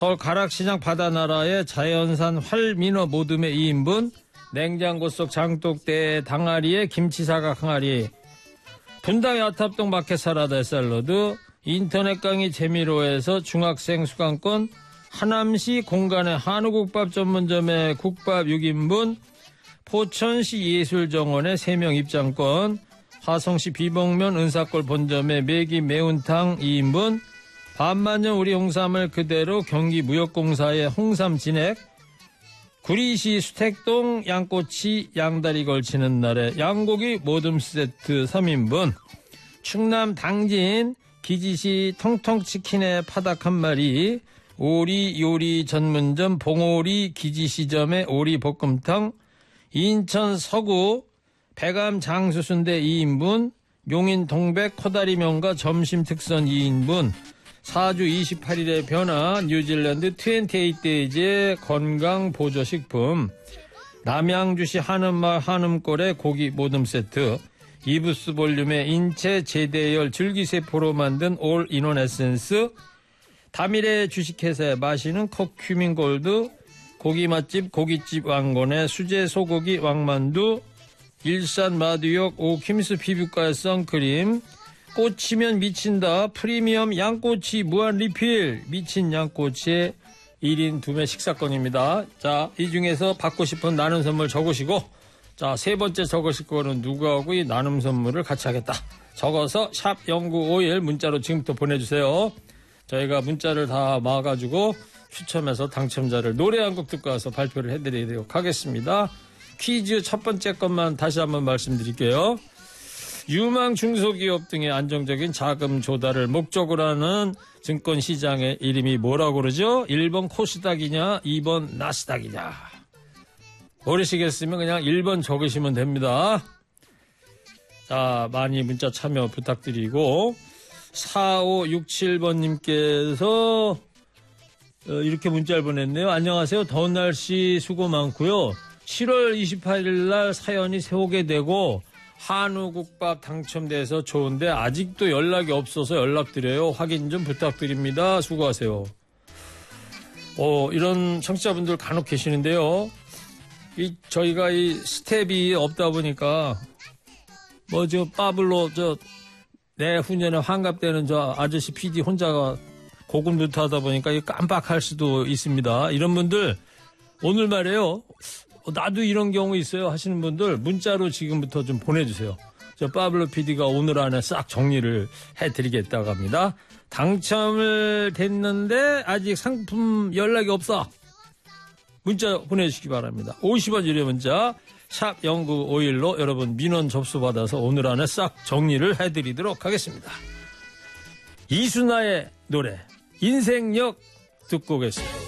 서울 가락시장 바다나라의 자연산 활민어 모둠의 2인분, 냉장고 속 장독대에 당아리에 김치사각 항아리, 분당의 아탑동 마켓 사라다 샐러드, 인터넷 강의 재미로에서 중학생 수강권, 하남시 공간의 한우국밥 전문점의 국밥 6인분, 포천시 예술정원의 3명 입장권, 화성시 비봉면 은사골 본점의 매기 매운탕 2인분, 반만년 우리 홍삼을 그대로 경기무역공사의 홍삼 진액, 구리시 수택동 양꼬치 양다리 걸치는 날에 양고기 모듬 세트 3인분, 충남 당진 기지시 통통치킨의 파닭 한 마리, 오리 요리 전문점 봉오리 기지시점의 오리 볶음탕, 인천 서구 백암 장수순대 2인분, 용인 동백 코다리 명가 점심 특선 2인분, 4주 28일의 변화 뉴질랜드 28데이즈의 건강보조식품, 남양주시 한음마을 한음골의 고기 모듬 세트, 이브스 볼륨의 인체 제대열 줄기세포로 만든 올인원 에센스, 다미래 주식회사에 마시는 커큐민 골드, 고기 맛집 고깃집 왕건의 수제 소고기 왕만두, 일산 마두역 오킴스 피부과의 선크림, 꽂히면 미친다 프리미엄 양꼬치 무한 리필, 미친 양꼬치의 1인 2매 식사권입니다. 자, 이 중에서 받고 싶은 나눔 선물 적으시고, 자, 세 번째 적으실 거는 누구하고 이 나눔 선물을 같이 하겠다 적어서 샵 0951 문자로 지금부터 보내주세요. 저희가 문자를 다 모아가지고 추첨해서 당첨자를 노래 한 곡 듣고 와서 발표를 해드리도록 하겠습니다. 퀴즈 첫 번째 것만 다시 한번 말씀드릴게요. 유망 중소기업 등의 안정적인 자금 조달을 목적으로 하는 증권시장의 이름이 뭐라고 그러죠? 1번 코스닥이냐 2번 나스닥이냐. 모르시겠으면 그냥 1번 적으시면 됩니다. 자, 많이 문자 참여 부탁드리고, 4567번님께서 이렇게 문자를 보냈네요. 안녕하세요. 더운 날씨 수고 많고요. 7월 28일 날 사연이 소개되고 한우국밥 당첨돼서 좋은데 아직도 연락이 없어서 연락드려요. 확인 좀 부탁드립니다. 수고하세요. 이런 청취자분들 간혹 계시는데요. 저희가 이 스텝이 없다 보니까 빠블로 내후년에 환갑되는 저 아저씨 PD 혼자가 고군분투하다 보니까 깜빡할 수도 있습니다. 이런 분들 오늘 말이에요. 나도 이런 경우 있어요 하시는 분들 문자로 지금부터 좀 보내주세요. 저 파블로 PD가 오늘 안에 싹 정리를 해드리겠다고 합니다. 당첨을 됐는데 아직 상품 연락이 없어. 문자 보내주시기 바랍니다. 50원 유료 문자 샵 0951로 여러분 민원 접수받아서 오늘 안에 싹 정리를 해드리도록 하겠습니다. 이순아의 노래 인생역 듣고 오겠습니다.